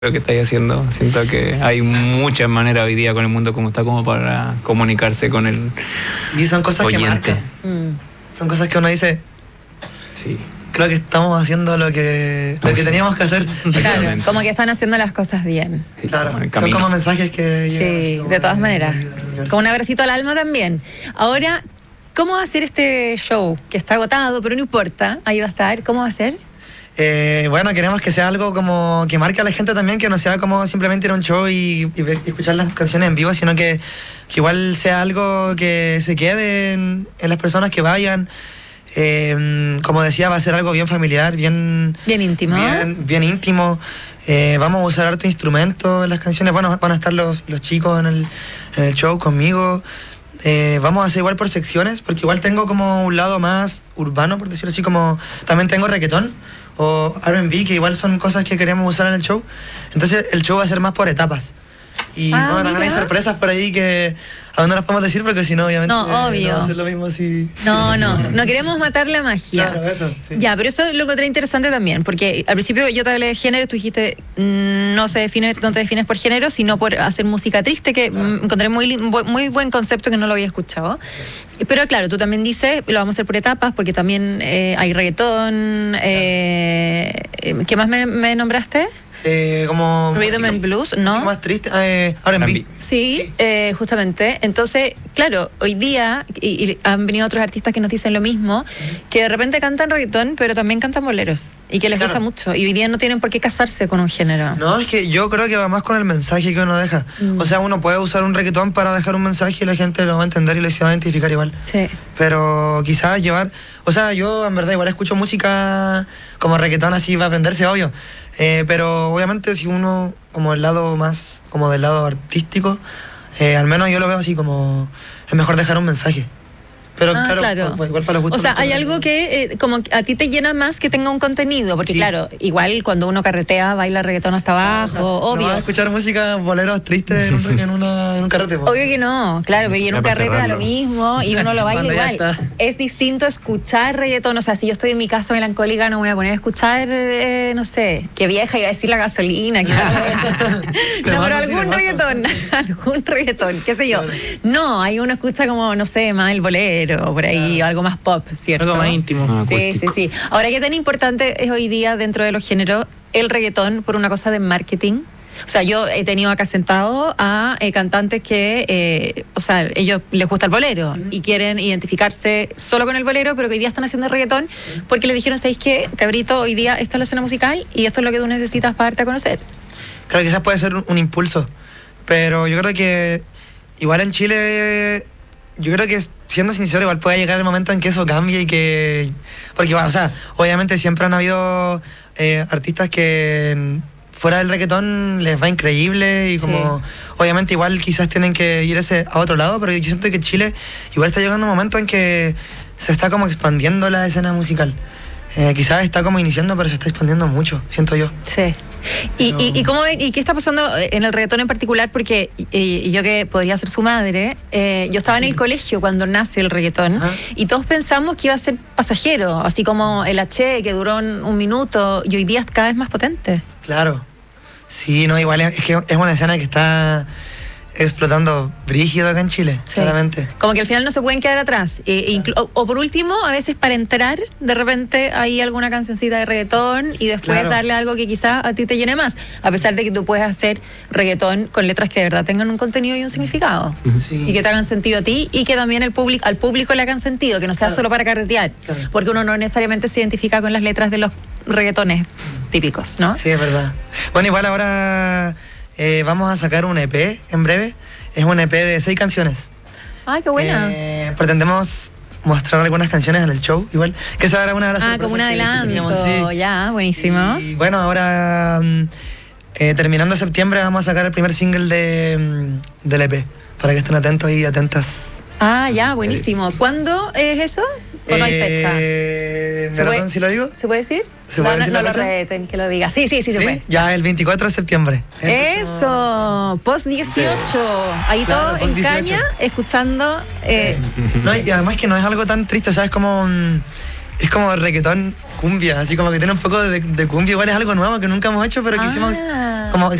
lo que estáis haciendo. Siento que hay muchas maneras hoy día con el mundo como está, como para comunicarse con el Y son cosas oyente. que marcan. Son cosas que uno dice, Sí. creo que estamos haciendo lo que teníamos que hacer. Claro, como que están haciendo las cosas bien. Claro, Como en el son camino. como mensajes que llegan así Sí, como de todas al maneras. universo. Como un abracito al alma también. Ahora, ¿cómo va a ser este show? Que está agotado, pero no importa. Ahí va a estar. ¿Cómo va a ser? Bueno, queremos que sea algo como que marque a la gente también, que no sea como simplemente ir a un show y escuchar las canciones en vivo, sino que igual sea algo que se quede en las personas que vayan. Como decía, va a ser algo bien familiar, bien Bien íntimo. bien íntimo. Vamos a usar harto instrumento en las canciones. Bueno, van a estar los chicos en el show conmigo. Vamos a hacer igual por secciones, porque igual tengo como un lado más urbano, por decirlo así, como también tengo reggaetón o R&B, que igual son cosas que queremos usar en el show. Entonces el show va a ser más por etapas. Y bueno, también hay mira. sorpresas por ahí que aún no las podemos decir, porque si no, obviamente No, obvio. va a ser lo mismo si... No queremos matar la magia. Claro, eso, sí. Ya, pero eso lo encontré interesante también, porque al principio yo te hablé de género, tú dijiste no te defines por género, sino por hacer música triste, que encontré muy buen concepto que no lo había escuchado. Pero claro, tú también dices, lo vamos a hacer por etapas, porque también hay reggaetón. ¿Qué más me nombraste? Como... Rhythm and Blues, ¿no? Más triste, R&B. Sí, justamente. Entonces, claro, hoy día y han venido otros artistas que nos dicen lo mismo, que de repente cantan reggaetón, pero también cantan boleros y que les Claro. gusta mucho. Y hoy día no tienen por qué casarse con un género. No, es que yo creo que va más con el mensaje que uno deja. O sea, uno puede usar un reggaetón para dejar un mensaje y la gente lo va a entender y se va a identificar igual. Sí. Pero quizás llevar... O sea, yo en verdad igual escucho música como reggaetón así para aprenderse, obvio. Pero obviamente si uno, como el lado más, como del lado artístico, al menos yo lo veo así como... Es mejor dejar un mensaje. Pero claro. Igual para los gustos. O sea, hay algo que como a ti te llena más que tenga un contenido, porque Sí. claro, igual cuando uno carretea, baila reggaetón hasta abajo, obvio. No vas a escuchar música, boleros tristes en un carrete. po. Obvio que no, claro, pero y en Ya un para carrete da lo cerrarlo. mismo y uno lo baila Cuando ya igual. está. Es distinto escuchar reggaetón, o sea, si yo estoy en mi casa melancólica no me voy a poner a escuchar, no sé, qué vieja iba a decir la gasolina. Que no, pero algún reggaetón, qué sé yo. No, ahí uno escucha como, no sé, más el bolero, por ahí, algo más pop, ¿cierto? Algo más íntimo. Sí. Ahora, ¿qué tan importante es hoy día dentro de los géneros el reggaetón por una cosa de marketing? O sea, yo he tenido acá sentado a cantantes que, o sea, ellos les gusta el bolero y quieren identificarse solo con el bolero, pero que hoy día están haciendo reggaetón porque les dijeron, ¿sabéis qué, cabrito? Hoy día esta es la escena musical y esto es lo que tú necesitas para darte a conocer. Claro, quizás puede ser un impulso, pero yo creo que igual en Chile, yo creo que siendo sincero, igual puede llegar el momento en que eso cambie y que... Porque, o sea, obviamente siempre han habido artistas que fuera del reggaetón les va increíble y como... Obviamente igual quizás tienen que ir a otro lado, pero yo siento que Chile igual está llegando un momento en que se está como expandiendo la escena musical. Quizás está como iniciando, pero se está expandiendo mucho, siento yo. Sí. ¿Y cómo ven, y qué está pasando en el reggaetón en particular? Porque yo que podría ser su madre, yo estaba en el colegio cuando nace el reggaetón y todos pensamos que iba a ser pasajero, así como el H que duró un minuto y hoy día es cada vez más potente. Claro. Sí, no, igual es que es una escena que está explotando brígido acá en Chile, Sí. claramente. Como que al final no se pueden quedar atrás. O por último, a veces para entrar, de repente hay alguna cancioncita de reggaetón y después Claro. darle algo que quizás a ti te llene más. A pesar de que tú puedes hacer reggaetón con letras que de verdad tengan un contenido y un significado. Sí. Y que te hagan sentido a ti y que también al público le hagan sentido, que no sea Claro. solo para carretear. Claro. Porque uno no necesariamente se identifica con las letras de los reggaetones típicos, ¿no? Sí, es verdad. Bueno, igual ahora vamos a sacar un EP en breve. Es un EP de 6 canciones. Ay, qué buena. Pretendemos mostrar algunas canciones en el show, igual. Que esa era una de las Como un sorpresas que adelanto. teníamos, sí. Ya, buenísimo. Y bueno, ahora terminando septiembre vamos a sacar el primer single del EP. Para que estén atentos y atentas. Ya, buenísimo. ¿Cuándo es eso? ¿O no hay fecha? ¿Perdón si lo digo? ¿Se puede decir? ¿Se puede decir no la lo fecha? reten, que lo diga. Sí, se puede. Ya, el 24 de septiembre. Eso, post 18. Ahí Claro, todo en post 18. caña, escuchando. No, y además que no es algo tan triste, o sea, es como reggaetón cumbia, así como que tiene un poco de cumbia. Igual es algo nuevo que nunca hemos hecho, pero quisimos como